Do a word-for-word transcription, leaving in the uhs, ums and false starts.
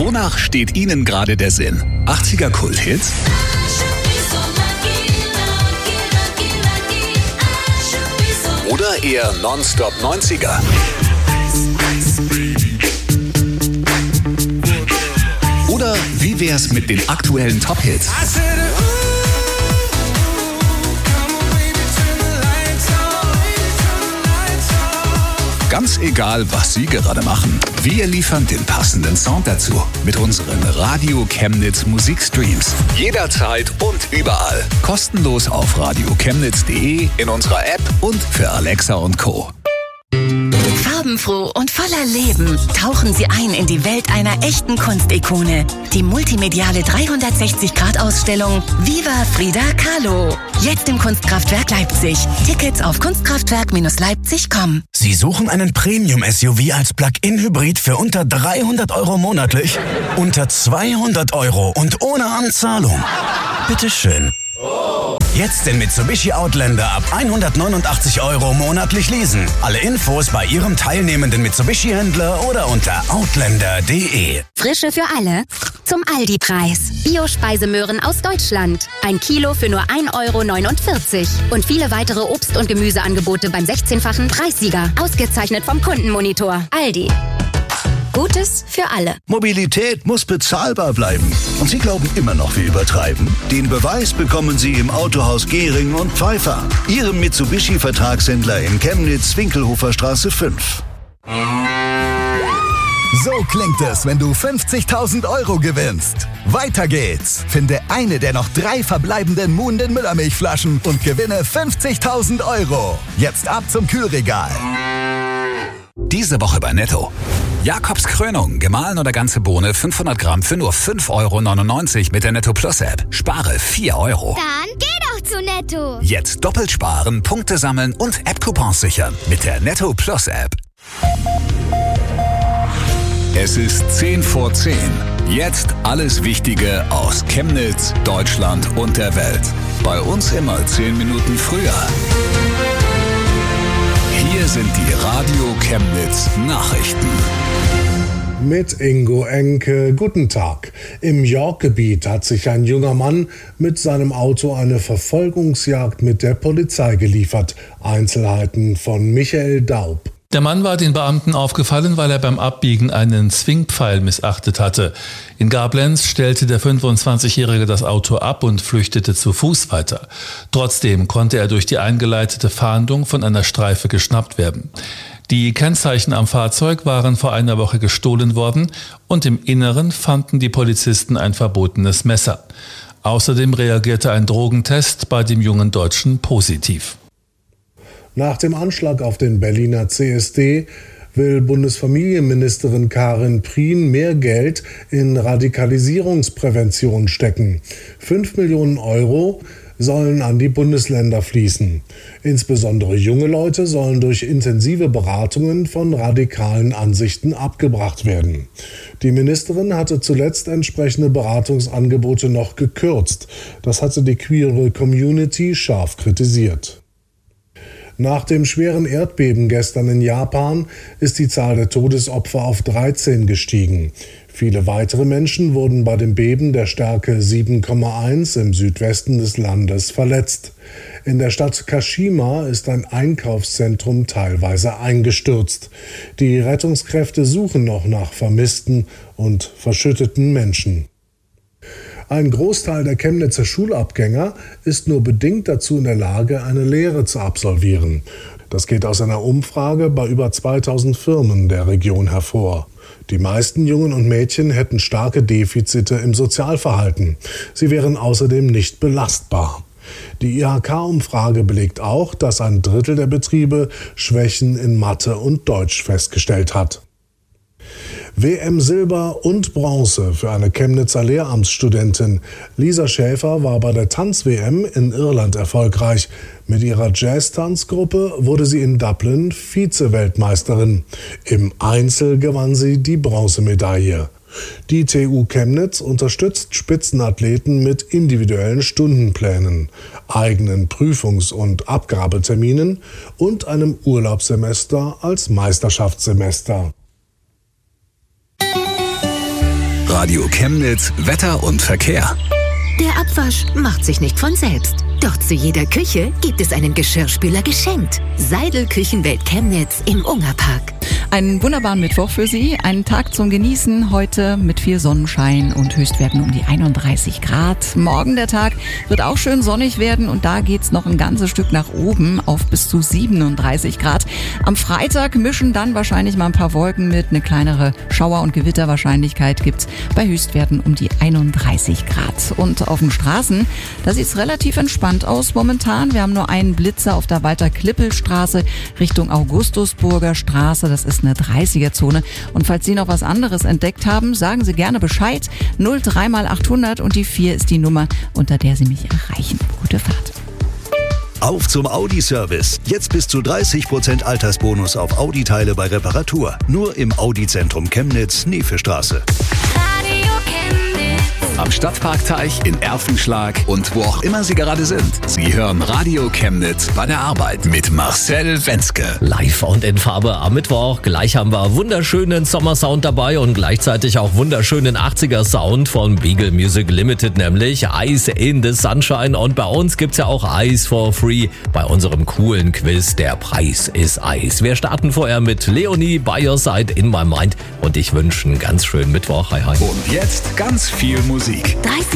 Wonach steht Ihnen gerade der Sinn? achtziger Kulthits? Oder eher Nonstop neunziger? Oder wie wär's mit den aktuellen Top-Hits? Ganz egal, was Sie gerade machen, wir liefern den passenden Sound dazu mit unseren Radio Chemnitz Musikstreams. Jederzeit und überall. Kostenlos auf radio chemnitz punkt de, in unserer App und für Alexa und Co. Farbenfroh und voller Leben tauchen Sie ein in die Welt einer echten Kunstikone. Die multimediale dreihundertsechzig Grad Ausstellung Viva Frida Kahlo. Jetzt im Kunstkraftwerk Leipzig. Tickets auf kunstkraftwerk Leipzig punkt com. Sie suchen einen Premium-S U V als Plug-in-Hybrid für unter dreihundert Euro monatlich? Unter zweihundert Euro und ohne Anzahlung? Bitteschön. Jetzt den Mitsubishi Outlander ab hundertneunundachtzig Euro monatlich leasen. Alle Infos bei Ihrem teilnehmenden Mitsubishi-Händler oder unter outlander punkt de. Frische für alle zum Aldi-Preis. Bio-Speisemöhren aus Deutschland. Ein Kilo für nur ein Euro neunundvierzig. Und viele weitere Obst- und Gemüseangebote beim sechzehnfachen Preissieger. Ausgezeichnet vom Kundenmonitor. Aldi. Gutes für alle. Mobilität muss bezahlbar bleiben. Und Sie glauben immer noch, wir übertreiben? Den Beweis bekommen Sie im Autohaus Gehring und Pfeiffer. Ihrem Mitsubishi-Vertragshändler in Chemnitz, Winkelhoferstraße fünf. So klingt es, wenn du fünfzigtausend Euro gewinnst. Weiter geht's. Finde eine der noch drei verbleibenden Muhnden Müllermilchflaschen und gewinne fünfzigtausend Euro. Jetzt ab zum Kühlregal. Diese Woche bei Netto. Jakobs Krönung, gemahlen oder ganze Bohne, fünfhundert Gramm für nur fünf Euro neunundneunzig mit der Netto Plus App. Spare vier Euro. Dann geh doch zu Netto. Jetzt doppelt sparen, Punkte sammeln und App-Coupons sichern mit der Netto Plus App. Es ist zehn vor zehn. Jetzt alles Wichtige aus Chemnitz, Deutschland und der Welt. Bei uns immer zehn Minuten früher. Hier sind die Radio Chemnitz Nachrichten. Mit Ingo Enke, guten Tag. Im York-Gebiet hat sich ein junger Mann mit seinem Auto eine Verfolgungsjagd mit der Polizei geliefert. Einzelheiten von Michael Daub. Der Mann war den Beamten aufgefallen, weil er beim Abbiegen einen Zwingpfeil missachtet hatte. In Gablenz stellte der fünfundzwanzigjährige das Auto ab und flüchtete zu Fuß weiter. Trotzdem konnte er durch die eingeleitete Fahndung von einer Streife geschnappt werden. Die Kennzeichen am Fahrzeug waren vor einer Woche gestohlen worden und im Inneren fanden die Polizisten ein verbotenes Messer. Außerdem reagierte ein Drogentest bei dem jungen Deutschen positiv. Nach dem Anschlag auf den Berliner C S D will Bundesfamilienministerin Karin Prien mehr Geld in Radikalisierungsprävention stecken. Fünf Millionen Euro sollen an die Bundesländer fließen. Insbesondere junge Leute sollen durch intensive Beratungen von radikalen Ansichten abgebracht werden. Die Ministerin hatte zuletzt entsprechende Beratungsangebote noch gekürzt. Das hatte die queere Community scharf kritisiert. Nach dem schweren Erdbeben gestern in Japan ist die Zahl der Todesopfer auf dreizehn gestiegen. Viele weitere Menschen wurden bei dem Beben der Stärke sieben Komma eins im Südwesten des Landes verletzt. In der Stadt Kashima ist ein Einkaufszentrum teilweise eingestürzt. Die Rettungskräfte suchen noch nach vermissten und verschütteten Menschen. Ein Großteil der Chemnitzer Schulabgänger ist nur bedingt dazu in der Lage, eine Lehre zu absolvieren. Das geht aus einer Umfrage bei über zweitausend Firmen der Region hervor. Die meisten Jungen und Mädchen hätten starke Defizite im Sozialverhalten. Sie wären außerdem nicht belastbar. Die I H K-Umfrage belegt auch, dass ein Drittel der Betriebe Schwächen in Mathe und Deutsch festgestellt hat. W M Silber und Bronze für eine Chemnitzer Lehramtsstudentin. Lisa Schäfer war bei der Tanz-W M in Irland erfolgreich. Mit ihrer Jazz-Tanzgruppe wurde sie in Dublin Vize-Weltmeisterin. Im Einzel gewann sie die Bronzemedaille. Die T U Chemnitz unterstützt Spitzenathleten mit individuellen Stundenplänen, eigenen Prüfungs- und Abgabeterminen und einem Urlaubssemester als Meisterschaftssemester. Radio Chemnitz Wetter und Verkehr. Der Abwasch macht sich nicht von selbst. Doch zu jeder Küche gibt es einen Geschirrspüler geschenkt. Seidel Küchenwelt Chemnitz im Ungerpark. Einen wunderbaren Mittwoch für Sie. Einen Tag zum Genießen. Heute mit viel Sonnenschein und Höchstwerten um die einunddreißig Grad. Morgen der Tag wird auch schön sonnig werden und da geht's noch ein ganzes Stück nach oben auf bis zu siebenunddreißig Grad. Am Freitag mischen dann wahrscheinlich mal ein paar Wolken mit. Eine kleinere Schauer- und Gewitterwahrscheinlichkeit gibt's bei Höchstwerten um die einunddreißig Grad. Und auf den Straßen, da sieht's relativ entspannt aus momentan. Wir haben nur einen Blitzer auf der Walter-Klippel-Straße Richtung Augustusburger Straße. Das ist eine dreißiger-Zone. Und falls Sie noch was anderes entdeckt haben, sagen Sie gerne Bescheid. null drei mal achthundert und die vier ist die Nummer, unter der Sie mich erreichen. Gute Fahrt. Auf zum Audi-Service. Jetzt bis zu dreißig Prozent Altersbonus auf Audi-Teile bei Reparatur. Nur im Audi-Zentrum Chemnitz, Nefestraße. Am Stadtparkteich, in Erfenschlag und wo auch immer Sie gerade sind. Sie hören Radio Chemnitz bei der Arbeit mit Marcel Wenzke. Live und in Farbe am Mittwoch. Gleich haben wir wunderschönen Sommersound dabei und gleichzeitig auch wunderschönen achtziger-Sound von Beagle Music Limited, nämlich Ice in the Sunshine. Und bei uns gibt's ja auch Ice for Free bei unserem coolen Quiz. Der Preis ist Eis. Wir starten vorher mit Leonie, By Your Side in My Mind. Und ich wünsche einen ganz schönen Mittwoch. Hi, hi. Und jetzt ganz viel Musik. dreißig